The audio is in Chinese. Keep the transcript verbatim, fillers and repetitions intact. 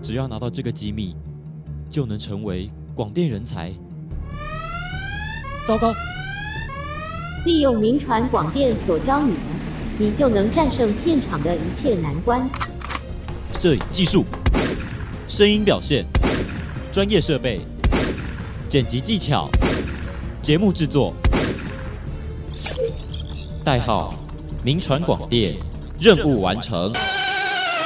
只要拿到这个机密，就能成为广电人才。糟糕！ 利用民传广电所教你的，你就能战胜片场的一切难关。 摄影技术、声音表现、专业设备、剪辑技巧、节目制作。代号：民传广电，任务完成。